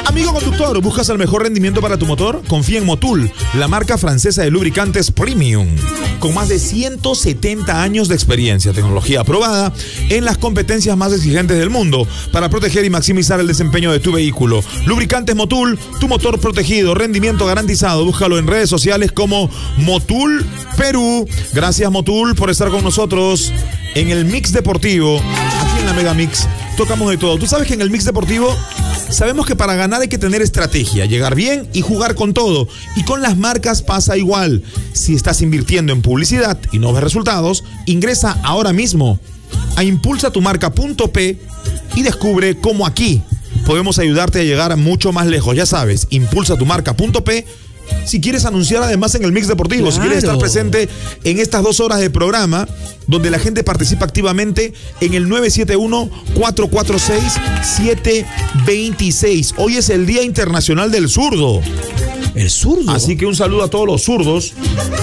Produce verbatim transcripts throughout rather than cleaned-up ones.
Amigo conductor, ¿buscas el mejor rendimiento para tu motor? Confía en Motul, la marca francesa de lubricantes premium, con más de ciento setenta años de experiencia, tecnología aprobada en las competencias más exigentes del mundo para proteger y maximizar el desempeño de tu vehículo. Lubricantes Motul, tu motor protegido, rendimiento garantizado. Búscalo en redes sociales como Motul Perú. Gracias, Motul, por estar con nosotros en el Mix Deportivo. Aquí en la Mega Mix tocamos de todo. Tú sabes que en el Mix Deportivo sabemos que para ganar hay que tener estrategia, llegar bien y jugar con todo. Y con las marcas pasa igual. Si estás invirtiendo en publicidad y no ves resultados, ingresa ahora mismo a impulsa tu marca punto pe y descubre cómo aquí podemos ayudarte a llegar mucho más lejos. Ya sabes, impulsa tu marca punto pe. Si quieres anunciar además en el Mix Deportivo, claro. Si quieres estar presente en estas dos horas de programa, donde la gente participa activamente en el nueve siete uno, cuatro cuatro seis, siete dos seis. Hoy es el Día Internacional del Zurdo. ¿El zurdo? Así que un saludo a todos los zurdos.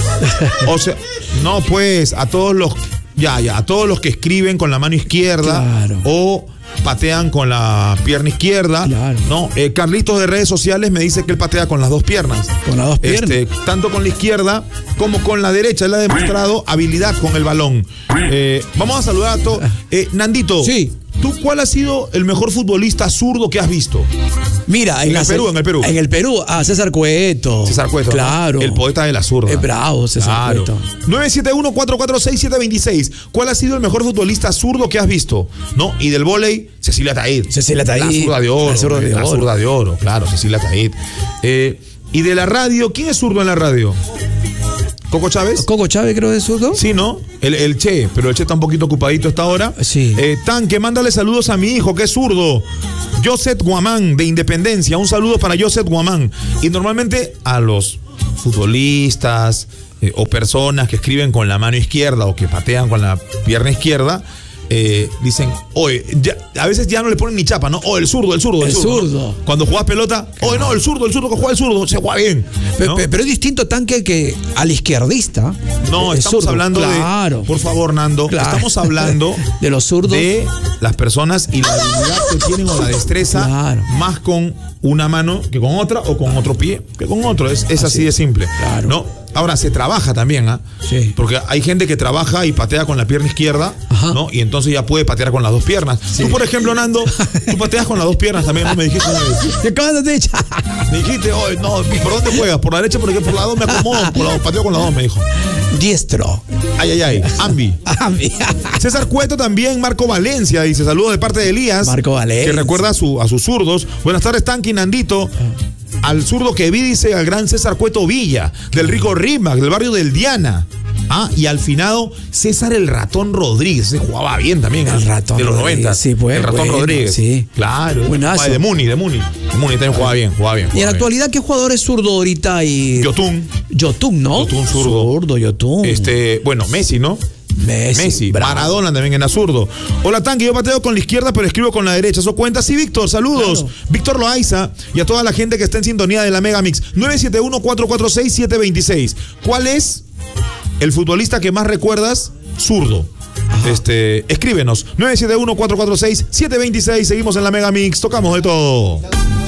O sea, no pues, a todos los, ya, ya, a todos los que escriben con la mano izquierda, claro. O patean con la pierna izquierda, claro. No, eh, Carlitos de redes sociales me dice que él patea con las dos piernas. Con las dos piernas. Este, tanto con la izquierda como con la derecha. Él ha demostrado habilidad con el balón. Eh, vamos a saludar a todos. Eh, Nandito. Sí. ¿Tú cuál ha sido el mejor futbolista zurdo que has visto? Mira, en, en el Perú, en el Perú. En el Perú, ah, César Cueto. César Cueto. Claro. ¿No? El poeta de la zurda. Es bravo, César claro. Cueto. nueve siete uno, cuatro cuatro seis, siete dos seis. ¿Cuál ha sido el mejor futbolista zurdo que has visto? ¿No? Y del vóley, Cecilia Taid. Cecilia Taid. La zurda de oro. La zurda de, la oro. zurda de oro, claro, Cecilia Taid. Eh, y de la radio, ¿quién es zurdo en la radio? ¿Coco Chávez? ¿Coco Chávez creo que es zurdo? Sí, ¿no? El, el Che, pero el Che está un poquito ocupadito esta hora. Sí. Eh, Tanque, mándale saludos a mi hijo, que es zurdo. Joseph Guamán, de Independencia. Un saludo para Joseph Guamán. Y normalmente a los futbolistas eh, o personas que escriben con la mano izquierda o que patean con la pierna izquierda, Eh, dicen, oye, ya, a veces ya no le ponen ni chapa, ¿no? Oh, el zurdo, el zurdo, el, el zurdo. zurdo. ¿No? Cuando jugás pelota, oye, no, el zurdo, el zurdo que juega el zurdo, se juega bien. ¿No? Pero, pero es distinto, Tanque, que al izquierdista. No, estamos zurdo. hablando Claro. de. Por favor, Nando, Claro. estamos hablando de los zurdos. De las personas y la habilidad que tienen o la destreza, claro. Más con una mano que con otra o con otro pie que con otro. Es, es así, así de simple. Claro. ¿No? Ahora, se trabaja también, ¿ah? ¿eh? Sí. Porque hay gente que trabaja y patea con la pierna izquierda, ajá, ¿no? Y entonces ya puede patear con las dos piernas. Sí. Tú, por ejemplo, Nando, tú pateas con las dos piernas también, ¿no? Me dijiste una vez. ¿Qué acabas de echar? Me dijiste, oh, no, ¿por dónde juegas? ¿Por la derecha? Porque por la dos me acomodo, por la dos, pateo con la dos, me dijo. Diestro. Ay, ay, ay. Ambi. Ambi. César Cueto también, Marco Valencia, dice, saludos de parte de Elías. Marco Valencia. Que recuerda a, su, a sus zurdos. Buenas tardes, Tanqui, Nandito. Al zurdo que vi, dice, al gran César Cueto Villa, del Rico Rimac, del barrio del Diana. Ah, y al finado, César el Ratón Rodríguez. Se jugaba bien también. El Ratón de los Rodríguez, noventa. sí, pues. El Ratón bueno, Rodríguez. Sí. Claro. Buenazo. De Muni, de Muni. De Muni también jugaba bien, jugaba bien. Jugaba y en la bien. actualidad, ¿qué jugador es zurdo ahorita? Y... Yotun. Yotun, ¿no? Yotun zurdo. Zurdo, Yotun. Este, bueno, Messi, ¿no? Messi, Messi, Maradona también en azurdo. Hola, Tanque, yo pateo con la izquierda, pero escribo con la derecha. ¿Eso cuenta? Sí, Víctor, saludos. Claro. Víctor Loaiza y a toda la gente que está en sintonía de la Mega Mix. nueve siete uno, cuatro cuatro seis, siete dos seis. ¿Cuál es el futbolista que más recuerdas zurdo? Ajá. Este, escríbenos. nueve siete uno, cuatro cuatro seis, siete dos seis. Seguimos en la Mega Mix. Tocamos de todo.